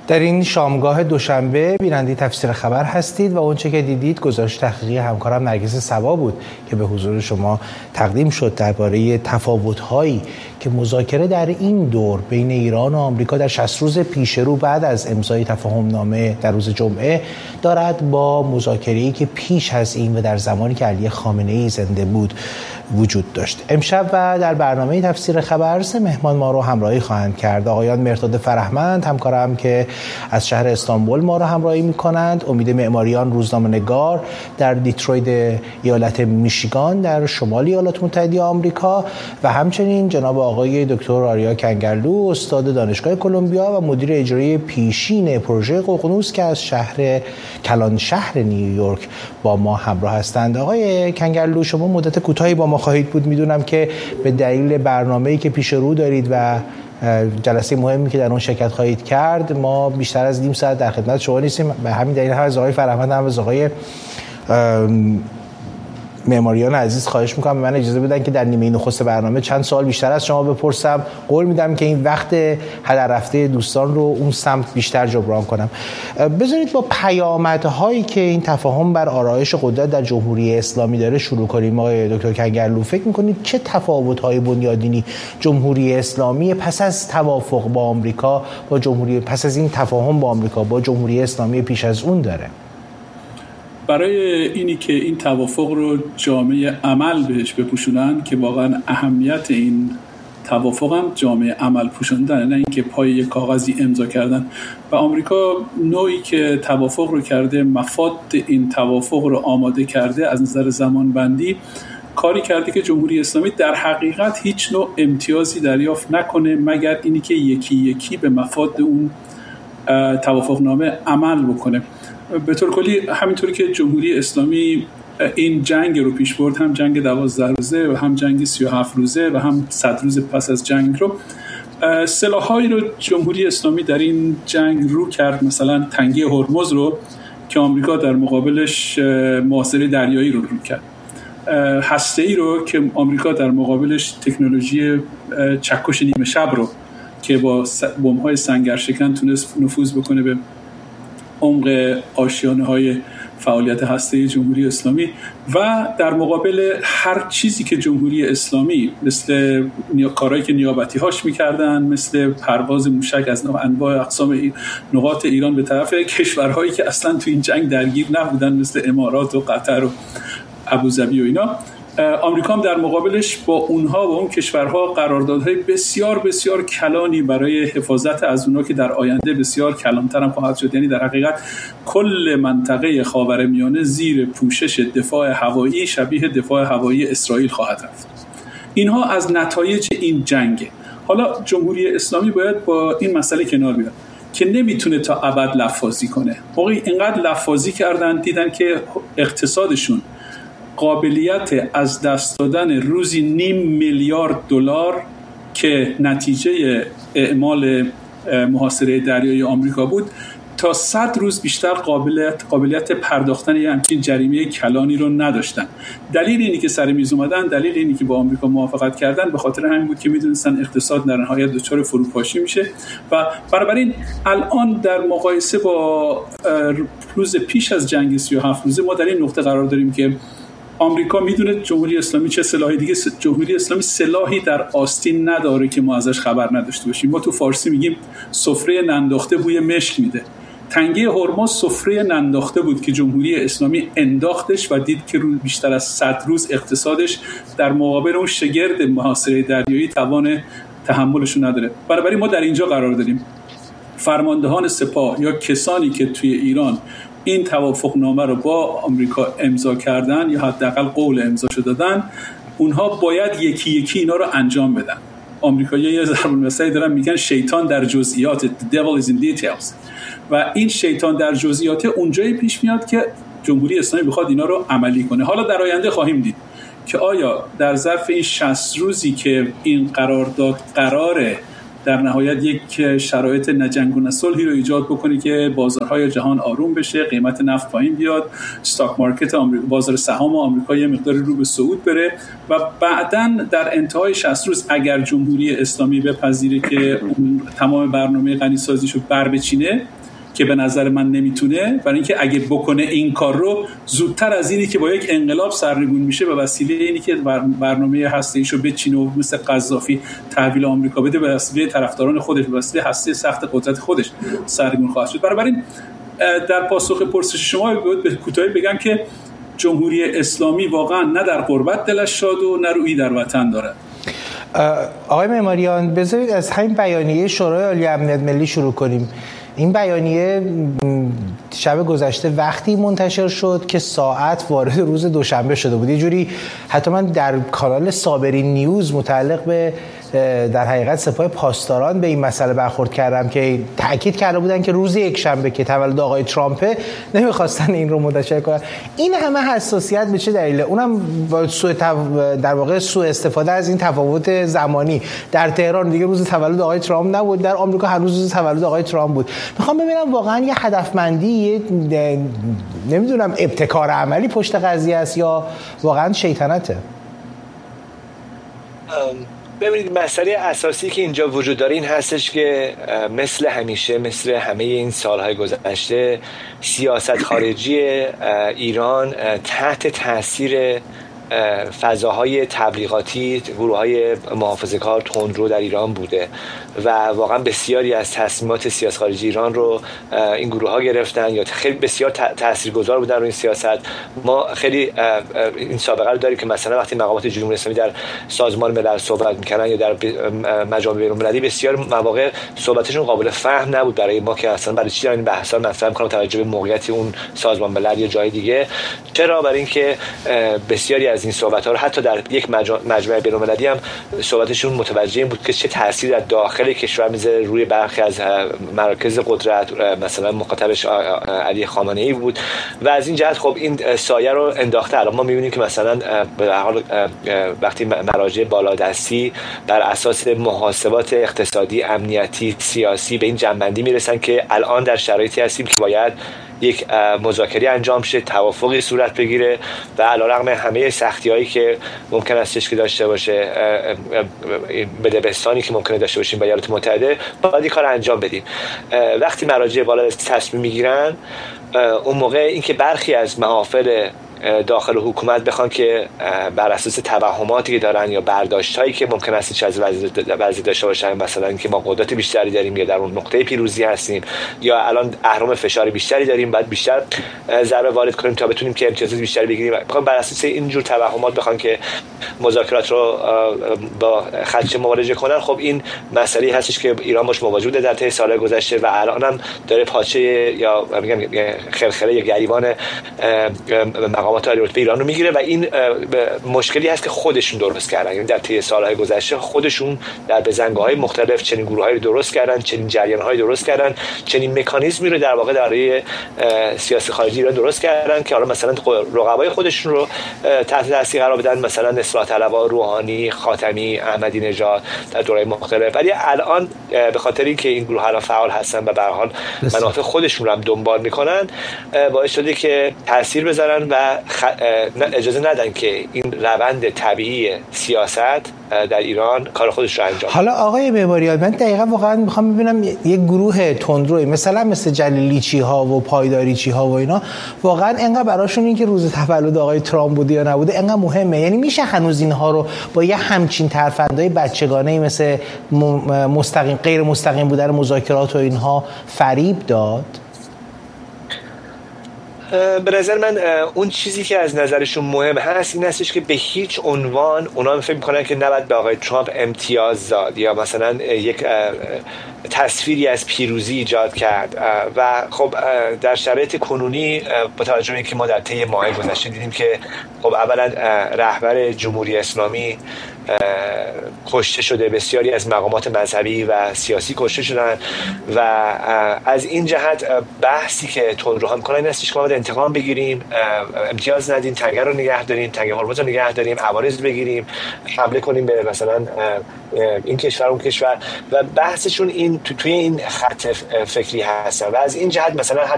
در این شامگاه دوشنبه بیننده تفسیر خبر هستید و اونچه که دیدید گزارش تحقیقی همکارم نرگس صبا بود که به حضور شما تقدیم شد درباره تفاوت‌هایی که مذاکره در این دور بین ایران و آمریکا در 60 روز پیش رو بعد از امضای تفاهم‌نامه در روز جمعه دارد با مذاکره‌ای که پیش از این و در زمانی که علی خامنه‌ای زنده بود وجود داشت. امشب و در برنامه تفسیر خبر سه مهمان ما رو همراهی خواهند کرد. آقایان مرداد فرهمند همکارم که از شهر استانبول ما رو همراهی می‌کنند، امید معماریان روزنامه‌نگار در دیترویت ایالت میشیگان در شمال ایالات متحده آمریکا و همچنین جناب آقای دکتر آریا کنگرلو استاد دانشگاه کلمبیا و مدیر اجرایی پیشین پروژه ققنوس که از شهر کلان شهر نیویورک با ما همراه هستند. آقای کنگرلو شما مدت کوتاهی با ما خواهید بود، میدونم که به دلیل برنامه‌ای که پیش رو دارید و جلسه مهمی که در اون شرکت خواهید کرد ما بیشتر از نیم ساعت در خدمت شما نیستیم. به همین دلیل هم از آقای فرهمند هم از آقای معماریان عزیز خواهش میکنم به من اجازه بدن که در نیمه نخست برنامه چند سوال بیشتر از شما بپرسم. قول میدم که این وقت هدر رفته دوستان رو اون سمت بیشتر جبران کنم. بذارید با پیامدهایی که این تفاهم بر آرایش قدرت در جمهوری اسلامی داره شروع کنیم. آقای دکتر کنگرلو فکر میکنید چه تفاوت‌های بنیادینی جمهوری اسلامی پس از توافق با آمریکا با جمهوری پس از این تفاهم با آمریکا با جمهوری اسلامی پیش از اون داره؟ برای اینی که این توافق رو جامعه عمل بهش بپوشونن که واقعا اهمیت این توافق هم جامعه عمل پوشوندن، نه اینکه پای یک کاغذی امضا کردن. و آمریکا نوعی که توافق رو کرده، مفاد این توافق رو آماده کرده از نظر زمانبندی، کاری کرده که جمهوری اسلامی در حقیقت هیچ نوع امتیازی دریافت نکنه مگر اینی که یکی یکی به مفاد اون توافقنامه عمل بکنه. به طور کلی همینطوری که جمهوری اسلامی این جنگ رو پیش برد، هم جنگ 12 روزه و هم جنگ 37 روزه و هم 100 روز پس از جنگ رو، سلاحایی رو جمهوری اسلامی در این جنگ رو کرد. مثلا تنگی هرمز رو که آمریکا در مقابلش محاصره دریایی رو کرد، هسته‌ای رو که آمریکا در مقابلش تکنولوژی چکش نیمه شب رو که با بمب‌های سنگرشکن تونست نفوذ بکنه به عمق آشیانه‌های فعالیت هسته‌ای جمهوری اسلامی، و در مقابل هر چیزی که جمهوری اسلامی مثل کارهایی که نیابتی‌هاش می‌کردن، مثل پرواز موشک از انواع اقسام نقاط ایران به طرف کشورهایی که اصلا تو این جنگ درگیر نبودن مثل امارات و قطر و ابوظبی و اینا، آمریکا هم در مقابلش با اونها و اون کشورها قراردادهای بسیار بسیار کلانی برای حفاظت از اونها که در آینده بسیار کلانتر هم خواهد شد. یعنی در حقیقت کل منطقه خاورمیانه زیر پوشش دفاع هوایی شبیه دفاع هوایی اسرائیل خواهد رفت. اینها از نتایج این جنگه. حالا جمهوری اسلامی باید با این مسئله کنار بیاد که نمیتونه تا ابد لفاظی کنه. موقعی اینقدر لفاظی کردن دیدن که اقتصادشون قابلیت از دست دادن روزی 0.5 میلیارد دلار که نتیجه اعمال محاصره دریایی آمریکا بود تا 100 روز بیشتر قابلیت پرداختن یه همچین جریمه کلانی رو نداشتن. دلیل اینی که سر میز اومدن، دلیل اینی که با آمریکا موافقت کردن به خاطر همین بود که میدونستن اقتصاد در نهایت دچار فروپاشی میشه. و بنابراین الان در مقایسه با روز پیش از جنگ 37 روزه ما در این نقطه قرار داریم که آمریکا میدونه جمهوری اسلامی چه سلاحی، دیگه جمهوری اسلامی سلاحی در آستین نداره که ما ازش خبر نداشته باشیم. ما تو فارسی میگیم سفره ننداخته بوی مشک میده. تنگه هرمز سفره ننداخته بود که جمهوری اسلامی انداختش و دید که بیشتر از 100 روز اقتصادش در مقابل اون شگرد محاصره دریایی توان تحملشو نداره. بنابراین ما در اینجا قرار داریم فرماندهان سپاه یا کسانی که توی ایران این توافقنامه رو با آمریکا امضا کردن یا حداقل قول امضاشو دادن، اونها باید یکی یکی اینا رو انجام بدن. آمریکایی‌ها یه ضرب المثلی دارن میگن شیطان در جزئیات، the devil is in details، و این شیطان در جزئیات اونجایی پیش میاد که جمهوری اسلامی بخواد اینا رو عملی کنه. حالا در آینده خواهیم دید که آیا در ظرف این 60 روزی که این قرارداد قراره در نهایت یک شرایط نجنگ و نصلحی رو ایجاد بکنه که بازارهای جهان آروم بشه، قیمت نفت پایین بیاد، استاک مارکت آمریکا، بازار سهام آمریکا یه مقدار رو به صعود بره و بعداً در انتهای 60 روز اگر جمهوری اسلامی بپذیره که تمام برنامه غنیسازیشو بر بچینه، که به نظر من نمیتونه، برای اینکه اگه بکنه این کار رو زودتر از اینی که با یک انقلاب سرنگون میشه به وسیله اینی که برنامه هسته‌ایشو بچینه و مثل قذافی تحویل آمریکا بده، به وسیله طرفداران خودش، به وسیله هسته سخت قدرت خودش سرنگون خواهد شد. بنابراین در پاسخ پرسش شما به کوتاهی بگم که جمهوری اسلامی واقعا نه در غربت دلش شاد و نه رویی در وطن داره. آقای معماریان، بذارید از همین بیانیه شورای عالی امنیت ملی شروع کنیم. این بیانیه شب گذشته وقتی منتشر شد که ساعت وارد روز دوشنبه شده بود. یه جوری حتی من در کانال صابرین نیوز متعلق به در حقیقت سپاه پاسداران به این مسئله برخورد کردم که تأکید کرده بودن که روز یکشنبه که تولد آقای ترامپه نمیخواستن این رو منتشر کنن. این همه حساسیت به چه دلیله؟ اونم با در واقع سوء استفاده از این تفاوت زمانی. در تهران دیگه روز تولد آقای ترامپ نبود، در آمریکا هنوز روز تولد آقای ترامپ بود. میخوام ببینم واقعا یه هدفمندی، نمیدونم ابتکار عملی پشت قضیه است یا واقعا شیطنته؟ ببینید، مسئله اساسی که اینجا وجود داره این هستش که مثل همیشه، مثل همه این سالهای گذشته، سیاست خارجی ایران تحت تاثیر فضاهای تبلیغاتی گروه‌های محافظه‌کار تندرو در ایران بوده و واقعا بسیاری از تصمیمات سیاست خارجی ایران رو این گروه‌ها گرفتن یا خیلی بسیار تاثیرگذار بودن روی این سیاست. ما خیلی این سابقه رو داریم که مثلا وقتی مقامات جمهوری اسلامی در سازمان ملل صحبت می‌کردن یا در مجامع بین‌المللی، بسیار مواقع صحبتشون قابل فهم نبود برای ما که اصلا برای چی دارن این بحثا رو مطرح می‌کنن توجه به موقعیت اون سازمان ملل یا جای دیگه. چرا؟ برای اینکه بسیاری از این صحبت‌ها رو حتی در یک مجمع بین‌المللی هم صحبتشون متوجه این بود که چه تأثیری در داخل کشور میذاره روی برخی از مراکز قدرت، مثلا مخاطبش علی خامنه‌ای بود و از این جهت خب این سایه رو انداخته. الان ما می‌بینیم که مثلا به هر حال وقتی مراجع بالادستی بر اساس محاسبات اقتصادی، امنیتی، سیاسی به این جنبندی میرسن که الان در شرایطی هستیم که باید یک مذاکره انجام شه، توافقی صورت بگیره و علیرغم همه سختی‌هایی که ممکن است که داشته باشه، بدبستانی که ممکنه داشته باشیم با ایالات متحده، باید این کار انجام بدیم. وقتی مراجع بالا تصمیم میگیرن، اون موقع اینکه برخی از محافل داخل حکومت بخوان که بر اساس توهماتی که دارن یا برداشتایی که ممکن است از وضعیت داشته باشن، مثلا که ما قدرت بیشتری داریم یا در اون نقطه پیروزی هستیم یا الان اهرم فشار بیشتری داریم، باید بیشتر ضربه وارد کنیم تا بتونیم که امتیازات بیشتری بگیریم، بخوان بر اساس اینجور توهمات بخوان که مذاکرات رو با خدشه مواجه کنن. خب این مسئله هستش که ایران باش مواجهه در طی سال‌های گذشته و الان هم داره پاچه یا میگم خلخله یا گریبان مقامات عالی رتبه ایران رو میگیره و این مشکلی هست که خودشون درست کردن. یعنی در طی سالهای گذشته خودشون در بزنگاه‌های مختلف چنین گروه‌هایی رو درست کردن، چنین جریان‌هایی درست کردن، چنین مکانیزمی رو در واقع درباره سیاست خارجی ایران درست کردن که حالا مثلا رقبای خودشون رو تحت تاثیر قرار بدن، مثلا اصلاح طلبها، روحانی، خاتمی، احمدی نژاد در دوره‌های مختلف. ولی الان به خاطر اینکه این گروه‌ها الان فعال هستن و به هر حال منافع خودشون رو هم دنبال می‌کنن، باعث شده که تاثیر بذارن و اجازه ندن که این روند طبیعی سیاست در ایران کار خودش رو انجام. حالا آقای معماریان، من دقیقاً واقعا میخوام ببینم یک گروه تندروی مثلا مثل جلیلیچی ها و پایداریچی ها و اینا واقعا انقدر براشون این که روز تولد آقای ترامپ بوده یا نبوده انقدر مهمه؟ یعنی میشه هنوز اینها رو با یه همچین ترفندهای بچگانه‌ای مثل مستقیم غیر مستقیم بودن مذاکرات و اینها فریب داد؟ به نظر من اون چیزی که از نظرشون مهم هست این هستش که به هیچ عنوان اونا فکر می‌کنن که نباید به آقای ترامپ امتیاز داد یا مثلا یک تصویری از پیروزی ایجاد کرد و خب در شرایط کنونی با توجه به اینکه ما در طی ماه گذشته دیدیم که خب اولا رهبر جمهوری اسلامی کشته شده، بسیاری از مقامات مذهبی و سیاسی کشته شدن و از این جهت بحثی که تندروها میکنن این هستش که ما باید انتقام بگیریم، امتیاز ندیم، تنگه رو نگه داریم، تنگه هرمز رو نگه داریم، عوارض بگیریم، حمله کنیم به مثلا این کشور اون کشور و بحثشون این توی این خط فکری هستن و از این جهت مثلا